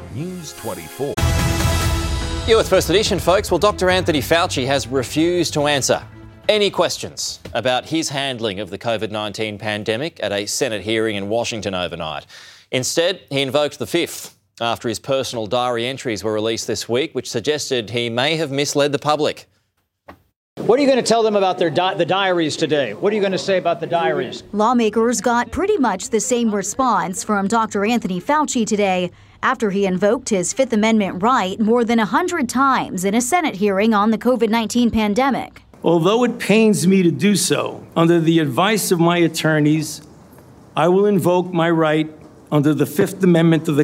News 24. You're with First Edition, folks. Well, Dr. Anthony Fauci has refused to answer any questions about his handling of the COVID-19 pandemic at a Senate hearing in Washington overnight. Instead, he invoked the Fifth after his personal diary entries were released this week, which suggested he may have misled the public. What are you going to tell them about the diaries today? What are you going to say about the diaries? Lawmakers got pretty much the same response from Dr. Anthony Fauci today after he invoked his Fifth Amendment right more than 100 times in a Senate hearing on the COVID-19 pandemic. Although it pains me to do so, under the advice of my attorneys, I will invoke my right under the Fifth Amendment of the